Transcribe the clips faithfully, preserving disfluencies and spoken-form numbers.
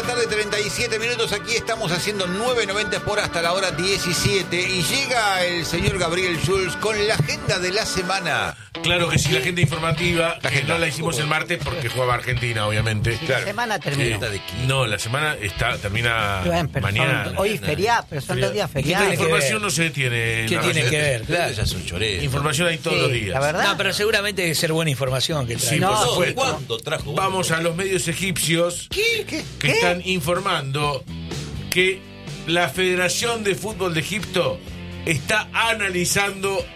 tarde, treinta y siete minutos. Aquí estamos haciendo nueve noventa por hasta la hora diecisiete. Y llega el señor Gabriel Schulz con la agenda de la semana. Claro que sí, la agenda informativa. La agenda. No la hicimos el martes porque jugaba Argentina, obviamente. La semana terminó. Eh, no, la semana está termina Bueno, pero mañana. son- hoy es feriado, pero son dos días La feriados. información no se detiene. ¿Qué no, tiene no se que detiene. ver? Claro. Ya son choreros. Información hay todos Sí, los días. la verdad. No, pero seguramente debe ser buena información que trae. Sí, No, por supuesto. ¿Cuándo trajo? Vamos a los medios egipcios ¿Qué? ¿Qué? que están informando que la Federación de Fútbol de Egipto está analizando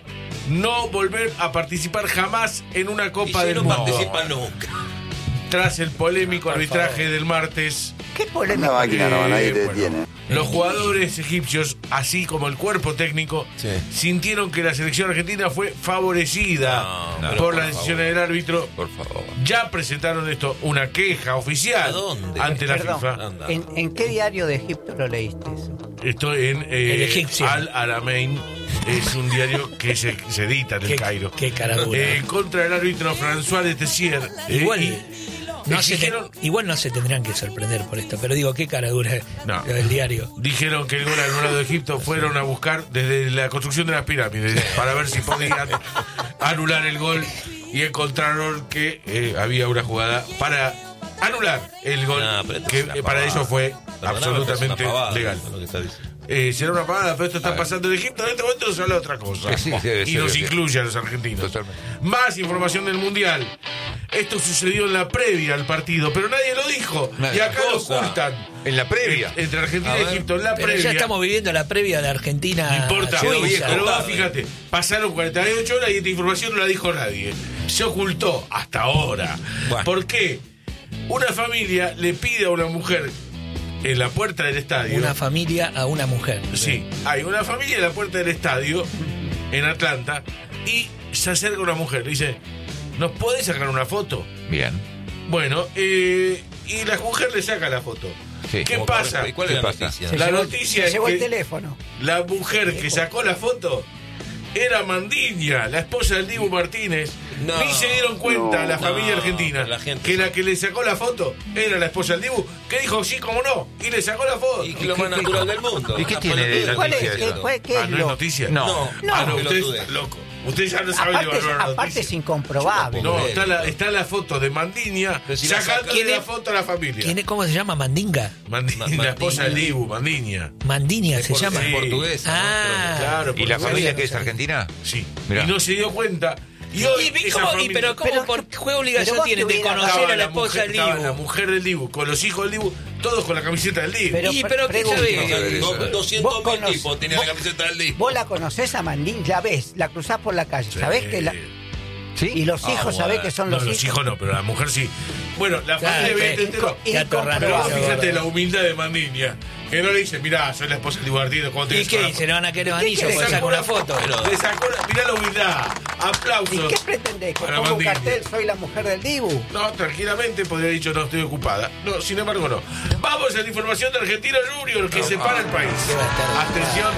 no volver a participar jamás en una Y Copa si del no Mundo. participan nunca. Tras el polémico Por arbitraje favor. del martes, ¿Qué polémica? Una máquina, no, nadie te Eh, bueno, detiene. los jugadores egipcios, así como el cuerpo técnico, Sí. sintieron que la selección argentina fue favorecida No, pero por por las decisiones del árbitro. Por favor. Ya presentaron esto, una queja oficial ¿A dónde? ante la Perdón, FIFA. Anda. ¿En, en qué diario de Egipto lo leíste eso? Esto en eh, El egipcio. Al Aramein, es un diario que se, se edita en el Qué, Cairo. qué cara dura. Eh, contra el árbitro François de Tessier. Eh, Igual, y no se te- exigieron- igual no se tendrán que sorprender por esto, pero digo, qué cara dura No. lo del diario. Dijeron que el gol anulado de Egipto fueron a buscar desde la construcción de las pirámides para ver si podían anular el gol y encontraron que eh, había una jugada para anular el gol, No, pero esto que es una eh, para pavada. eso fue Perdóname, absolutamente pero es una pavada, legal. lo que está diciendo. Eh, será una pavada, pero esto está pasando en Egipto. En este momento nos habla de otra cosa. Sí, sí, debe y ser, nos sí. incluye a los argentinos. Totalmente. Más información del Mundial. Esto sucedió en la previa al partido, pero nadie lo dijo. Nadie. Y acá lo Cosa. ocultan. En la previa. En- Entre Argentina A y ver. Egipto, en la Pero previa. ya estamos viviendo la previa de Argentina. No importa, pero, Suiza. pero vos fíjate, pasaron cuarenta y ocho horas y esta información no la dijo nadie. Se ocultó hasta ahora. Bueno. ¿Por qué? Una familia le pide a una mujer en la puerta del estadio. Una familia a una mujer. Sí, hay una familia en la puerta del estadio en Atlanta y se acerca una mujer. Le dice, ¿nos podés sacar una foto? Bien. Bueno, eh, y la mujer le saca la foto. Sí. ¿Qué Como pasa? para- ¿Y cuál ¿Qué es la pasa? noticia? Se La llevó- noticia se es llevó que- el teléfono. La mujer que sacó la foto era Mandiña, la esposa del Dibu Martínez. No. Ni se dieron cuenta No. la familia No, argentina la gente que sabe. la que le sacó la foto era la esposa del Dibu, que dijo sí, como no, y le sacó la foto. Y que lo más natural del mundo. ¿Y qué Una tiene de pelotudez. ¿Cuál es? noticia ¿Qué, eso? cuál- qué Ah, es ¿no es lo- noticia? No. No, No. Ah, no, usted pelotudez. está loco. Usted ya no sabe Aparte, evaluar la aparte noticia. es incomprobable. No, Pobre. está la, está la foto de Mandiña Pero si la sacando saca- la foto a la familia. ¿Quién es, ¿Cómo se llama? ¿Mandinga? Mandiña, Ma- la esposa del Mandiña. Dibu, Mandiña. Mandiña se Por- llama. Sí. portuguesa. Ah. Claro, ¿Y la por familia supuesto. que es argentina? Sí. Mirá. Y no se dio cuenta. Y ¿Y, hoy y esa cómo- y familia- pero cómo, Pero- por qué pero obligación vos tienen de tuvieras- conocer Estaba a la esposa mujer, del estaba la Dibu? mujer del Dibu, con los hijos del Dibu, todos con la camiseta del Dibu. Pero Y, pre- pero ¿qué pregunto, sabe? No, doscientos Vos mil conoce- tipos tienen la camiseta del disco. Vos la conocés a Mandín, la ves, la cruzás por la calle, ¿sabés que la... ¿Sí? Y los Ah, hijos, bueno. ¿sabés que son No, los, los hijos no, pero la mujer sí. Bueno, la Claro, familia que- evidentemente no. y- Qué atorrante, Pero vos gordo. fíjate la humildad de Mandiña. Que no le dice, mirá, soy la esposa del Dibu Martínez. ¿Cuándo ¿Y tenés qué una dice? ¿Le van a querer ¿Qué anillo? querés? Pues saca una foto. Le sacó la, mirá la humildad. Aplausos. ¿Y qué pretendés? ¿Que para ponga un Mandiña. cartel, soy la mujer del Dibu? No, tranquilamente podría haber dicho no, estoy ocupada. No, sin embargo no. Vamos a la información de Argentina Junior que separa el país. Atención,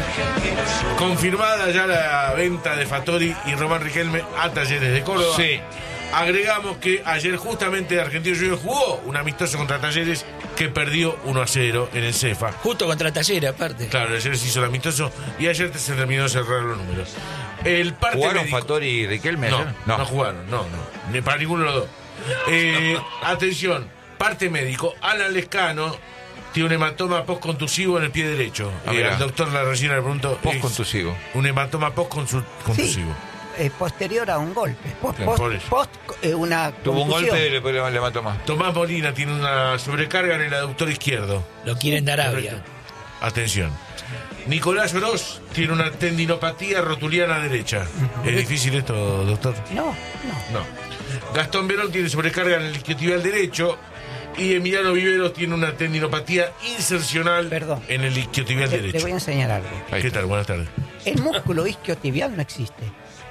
confirmada ya la venta de Fattori y Román Riquelme a Talleres de Córdoba. Sí. Agregamos que ayer justamente Argentino Junior jugó un amistoso contra Talleres que perdió uno a cero en el Cefa. Justo contra Talleres, aparte. Claro, ayer se hizo el amistoso y ayer se terminó de cerrar los números. El parte ¿Jugaron médico- Fattori y Riquelme no, ayer? no, jugaron, no, no. Ni para ninguno de los dos. Eh, atención, parte médico. Alan Lescano tiene un hematoma postcontusivo en el pie derecho. Ah, Eh, mirá. al doctor la recién le preguntó. Postcontusivo. es Un hematoma postcontusivo. Eh, posterior a un golpe. Post, Claro, post- por eso. post, eh, una Tuvo un contusión. golpe y le, le, le mató más. Tomás Molina tiene una sobrecarga en el aductor izquierdo. Lo quieren de Arabia. Atención. Nicolás Oroz tiene una tendinopatía rotuliana derecha. ¿Es difícil esto, doctor? No, no. No. Gastón Verón tiene sobrecarga en el isquiotibial derecho y Emiliano Viveros tiene una tendinopatía insercional Perdón. en el isquiotibial Le, le voy derecho. a enseñar algo. Ahí ¿Qué está. tal? Buenas tardes. El músculo isquiotibial no existe.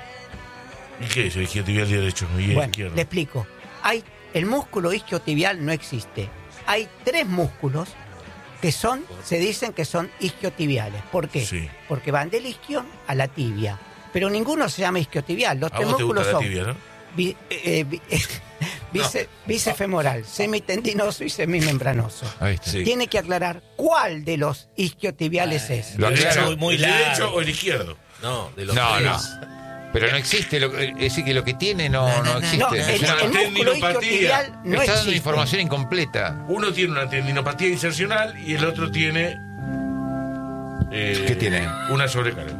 ¿Y qué es el isquiotibial derecho y el Bueno, izquierdo? le explico. Hay, el músculo isquiotibial no existe. Hay tres músculos que son, se dicen que son isquiotibiales. ¿Por qué? Sí. Porque van del isquion a la tibia. Pero ninguno se llama isquiotibial. Los A tres vos te músculos gusta la son tibia, ¿no? bi- eh, bi- Bice, bicefemoral, semitendinoso y semimembranoso. Ahí está. Sí. Tiene que aclarar cuál de los isquiotibiales es. Lo ¿El aclara. derecho, Muy- muy el largo. derecho o el izquierdo? No, de los No, tres. no. Pero no existe, lo, es decir, que lo que tiene no, no, existe. No, Es el, una- el músculo tendinopatía. isquiotibial no está dando existe. información incompleta. Uno tiene una tendinopatía insercional y el otro tiene... eh, ¿Qué tiene? Una sobrecarga.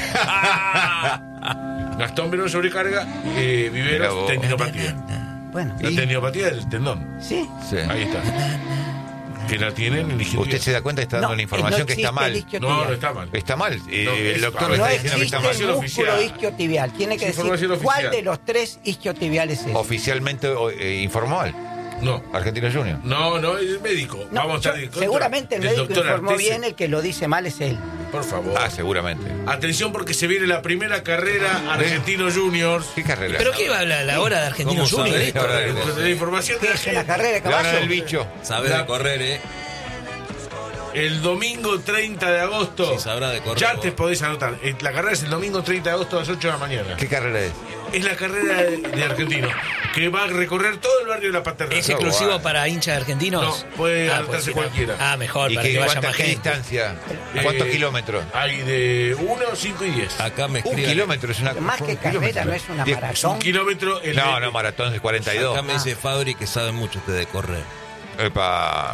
Gastón Verón sobrecarga, eh, Mirá Viveros vos. tendinopatía. Bueno, La tendinopatía del tendón. sí. Sí. Ahí está. Que la tienen en ingeniería. Usted se da cuenta que está dando No, una información no que está existe el mal. isquiotibial. No, no está mal. Está mal. Eh, No, el es- doctor no le No está diciendo que existe está mal. el Información músculo oficial. isquiotibial. Tiene que decir Información cuál oficial. de los tres isquiotibiales es. Oficialmente eh, informal. No. Argentino Junior. No, no, es el médico. No, Vamos a estar yo- en contra seguramente el del médico doctor informó Artese. bien, el que lo dice mal es él. Por favor. Ah, seguramente. Atención porque se viene la primera carrera Argentino Juniors. ¿Qué carrera? ¿Pero qué va a hablar? ¿La hora de Argentino ¿Cómo Junior? sabe? esto? Ahora, De la información de ¿Qué la es una gente. carrera de La hora caballo? del bicho. Sabe La- de correr, ¿eh? El domingo treinta de agosto. Sí, sabrá de correr, Ya vos. te podés anotar. Eh, La carrera es el domingo treinta de agosto a las ocho de la mañana. ¿Qué carrera es? Es la carrera de, de Argentino. Que va a recorrer todo el barrio de la Paternal. ¿Es Qué exclusivo guay. para hinchas argentinos? No, puede Ah, anotarse pues, sí, cualquiera. Ah, mejor, ¿Y para qué, que vaya cuánta- más qué gente. distancia? ¿Cuántos Eh, kilómetros? Hay de uno, cinco y diez. Acá me Un escriben. kilómetro es una... Más que un carrera, kilómetro. no es una Diez- Un maratón. kilómetro. El No, de- no, maratón de cuarenta y dos. Acá me dice Fabri que sabe mucho usted de correr. Epa.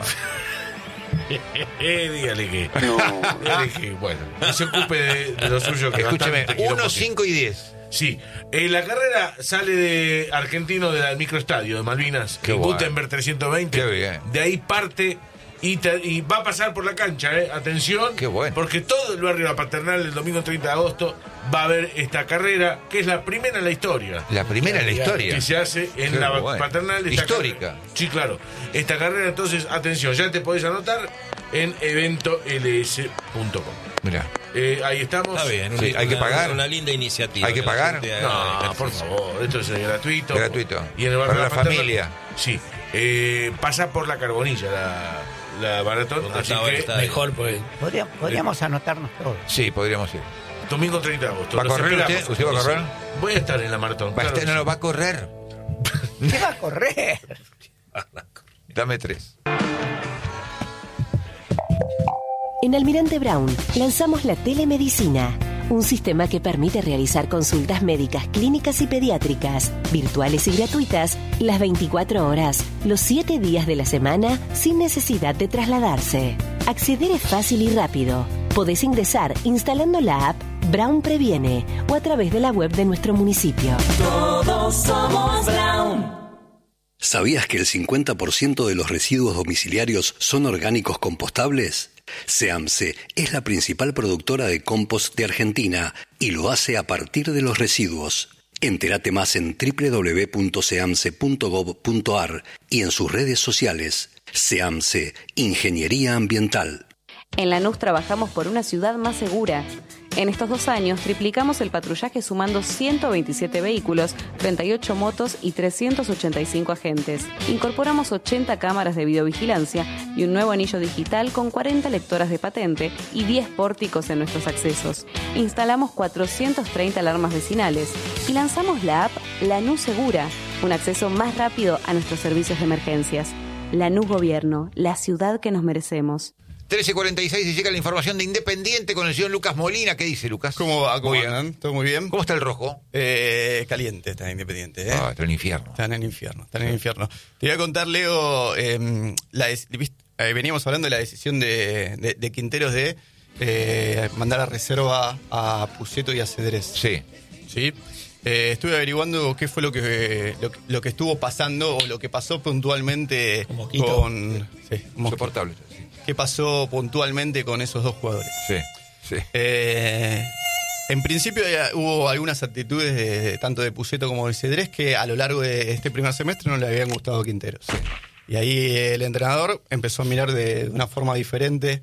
Eh, dígale que. Dígale que, bueno, que se ocupe de, de lo suyo. Que Escúcheme, bastante quilombo uno, tiene. cinco y diez. Sí, eh, la carrera sale de Argentino del microestadio de Malvinas, Qué en bueno. Gutenberg trescientos veinte. Qué bien. De ahí parte y, te- y va a pasar por la cancha, eh. Atención, Qué bueno. porque todo el barrio de la Paternal el domingo treinta de agosto va a ver esta carrera, que es la primera en la historia. La primera en la historia. Que se hace en Qué la bueno. Paternal. esta Histórica. carrera. Sí, claro. Esta carrera, entonces, atención, ya te podés anotar en evento l s punto com. Mira. Eh, ahí estamos. Está bien, Sí, una, hay que pagar. Una linda iniciativa. Hay que la pagar. gente haga No, ejercicio. por favor, esto es gratuito. Gratuito. Y en el barrio Para de la Paternal, familia. Sí. Eh, pasa por la Carbonilla la, la maratón. Donde Así estaba el que estadio. Mejor, pues. Podría- podríamos anotarnos todos. Sí, podríamos ir. domingo treinta de agosto. ¿Va a Los correr esperamos. usted? ¿Usted va a correr? Voy a estar en la maratón. Va a claro estar- que no, sí. no, va a correr. ¿Qué va a correr? Dame tres. En Almirante Brown lanzamos la telemedicina, un sistema que permite realizar consultas médicas, clínicas y pediátricas, virtuales y gratuitas, las veinticuatro horas, los siete días de la semana, sin necesidad de trasladarse. Acceder es fácil y rápido. Podés ingresar instalando la app Brown Previene o a través de la web de nuestro municipio. Todos somos Brown. ¿Sabías que el cincuenta por ciento de los residuos domiciliarios son orgánicos compostables? SEAMSE es la principal productora de compost de Argentina y lo hace a partir de los residuos. Entérate más en doble u doble u doble u punto seamse punto gob punto ar y en sus redes sociales. SEAMSE, Ingeniería Ambiental. En Lanús trabajamos por una ciudad más segura. En estos dos años triplicamos el patrullaje sumando ciento veintisiete vehículos, treinta y ocho motos y trescientos ochenta y cinco agentes. Incorporamos ochenta cámaras de videovigilancia y un nuevo anillo digital con cuarenta lectoras de patente y diez pórticos en nuestros accesos. Instalamos cuatrocientas treinta alarmas vecinales y lanzamos la app Lanús Segura, un acceso más rápido a nuestros servicios de emergencias. Lanús Gobierno, la ciudad que nos merecemos. trece cuarenta y seis y llega la información de Independiente con el señor Lucas Molina. ¿Qué dice, Lucas? ¿Cómo va? ¿Cómo Muy bien. andan? ¿Todo muy bien? ¿Cómo está el rojo? Eh, caliente está Independiente, ¿eh? Ah, está en el infierno. Están en el infierno, están en el infierno. Te voy a contar, Leo, eh, la des- viste, eh, veníamos hablando de la decisión de, de- de Quinteros de eh, mandar a reserva a Puceto y a Cedrés. Sí. ¿Sí? Eh, estuve averiguando qué fue lo que, lo, que- lo que estuvo pasando o lo que pasó puntualmente Un mosquito. con... Sí, un mosquito. Soportable. ¿Qué pasó puntualmente con esos dos jugadores? Sí, sí. Eh, en principio ya hubo algunas actitudes de, de- tanto de Puceto como de Cedrés que a lo largo de este primer semestre no le habían gustado a Quinteros. Y ahí el entrenador empezó a mirar de, de una forma diferente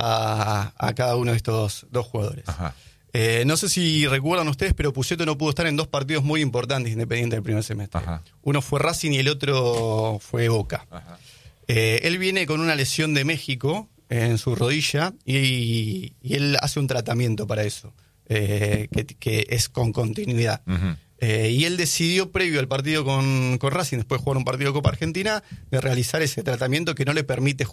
a, a cada uno de estos dos jugadores. Ajá. Eh, no sé si recuerdan ustedes, pero Puceto no pudo estar en dos partidos muy importantes Independiente del primer semestre. Ajá. Uno fue Racing y el otro fue Boca. Ajá. Eh, él viene con una lesión de México en su rodilla y, y él hace un tratamiento para eso, eh, que, que es con continuidad. Ujú. Eh, y él decidió, previo al partido con, con Racing, después de jugar un partido de Copa Argentina, de realizar ese tratamiento que no le permite